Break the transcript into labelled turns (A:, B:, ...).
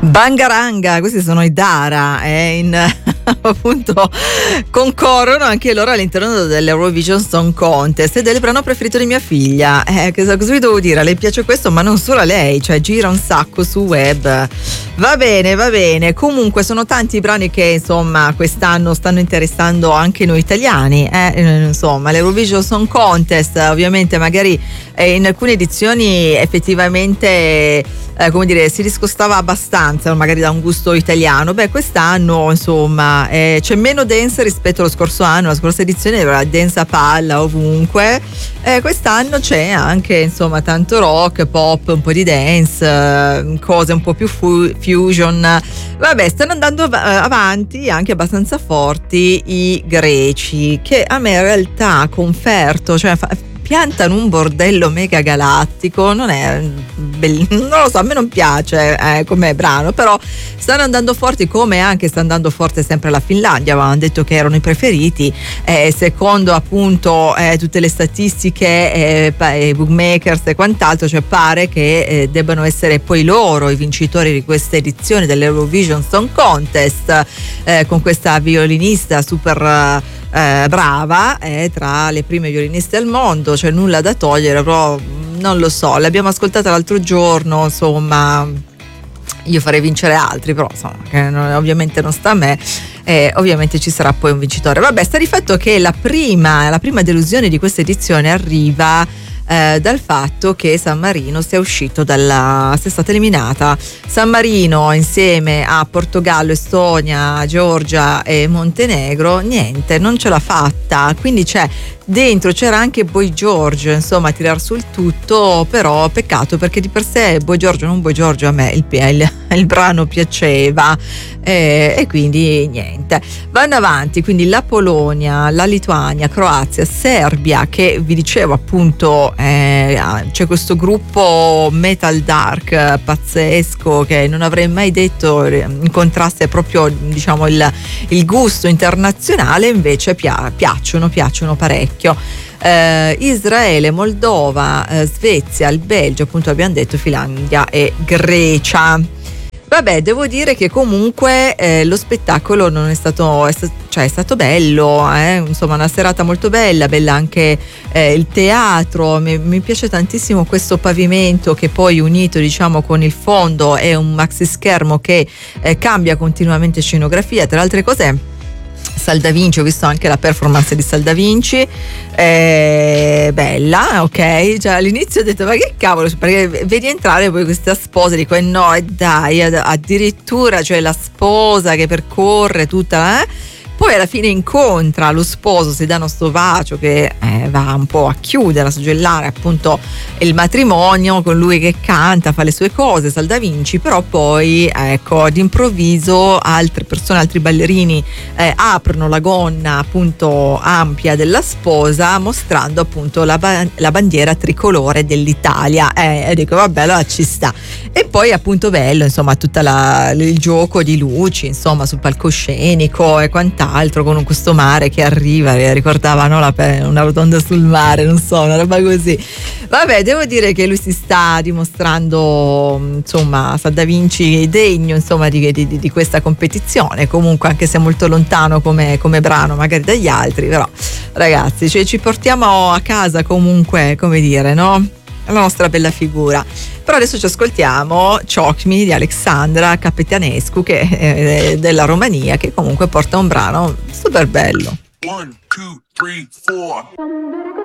A: Bangaranga, questi sono i Dara, appunto concorrono anche loro all'interno dell'Eurovision Song Contest ed è il brano preferito di mia figlia. Cosa vi devo dire? A lei piace questo, ma non solo a lei, cioè gira un sacco su web. Va bene. Comunque sono tanti i brani che insomma quest'anno stanno interessando anche noi italiani. Insomma, l'Eurovision Song Contest, ovviamente magari in alcune edizioni effettivamente si discostava abbastanza magari da un gusto italiano. Quest'anno insomma c'è meno dance rispetto allo scorso anno. La scorsa edizione era dance a palla ovunque, quest'anno c'è anche insomma tanto rock, pop, un po' di dance, cose un po' più fusion. Stanno andando avanti anche abbastanza forti i greci, che a me in realtà ha conferto, cioè piantano un bordello mega galattico. Non è non lo so, a me non piace come brano, però stanno andando forti, come anche sta andando forte sempre la Finlandia. Avevano detto che erano i preferiti, secondo appunto tutte le statistiche, bookmakers e quant'altro, cioè pare che debbano essere poi loro i vincitori di questa edizione dell'Eurovision Song Contest, con questa violinista super brava, tra le prime violiniste al mondo, cioè nulla da togliere, però non lo so, l'abbiamo ascoltata l'altro giorno, insomma io farei vincere altri, però insomma ovviamente non sta a me, ovviamente ci sarà poi un vincitore. Sta di fatto che la prima delusione di questa edizione arriva dal fatto che San Marino sia stata eliminata. San Marino insieme a Portogallo, Estonia, Georgia e Montenegro non ce l'ha fatta, quindi dentro c'era anche Boy George, insomma, a tirar sul tutto, però peccato, perché di per sé Boy George a me il brano piaceva, e quindi niente. Vanno avanti quindi la Polonia, la Lituania, Croazia, Serbia, che vi dicevo appunto c'è questo gruppo metal dark pazzesco che non avrei mai detto incontrasse proprio diciamo il gusto internazionale, invece piacciono parecchio. Israele, Moldova, Svezia, il Belgio, appunto abbiamo detto, Finlandia e Grecia. Devo dire che comunque lo spettacolo non è stato, è stato bello, insomma una serata molto bella anche il teatro. Mi piace tantissimo questo pavimento che poi unito diciamo con il fondo è un maxi schermo che cambia continuamente scenografia, tra le altre cose. Saldavinci, ho visto anche la performance di Saldavinci, bella, ok, già all'inizio ho detto ma che cavolo, perché vedi entrare poi questa sposa, dico no dai, addirittura cioè la sposa che percorre tutta, poi alla fine incontra lo sposo, si danno sto bacio che va un po' a chiudere, a suggellare appunto il matrimonio, con lui che canta, fa le sue cose, Saldavinci, però poi ecco d'improvviso altre persone, altri ballerini aprono la gonna appunto ampia della sposa, mostrando appunto la bandiera tricolore dell'Italia, e dico vabbè, allora ci sta. E poi appunto bello insomma tutto il gioco di luci insomma sul palcoscenico e quant'altro, con questo mare che arriva, ricordava una rotonda sul mare, non so, una roba così. Devo dire che lui si sta dimostrando insomma Saldavinci degno insomma di questa competizione, comunque anche se molto lontano come brano magari dagli altri, però ragazzi ci portiamo a casa comunque, come dire, no? La nostra bella figura. Però adesso ci ascoltiamo Choke Me di Alexandra Capetanescu, che è della Romania, che comunque porta un brano super bello.
B: 1, 2, 3, 4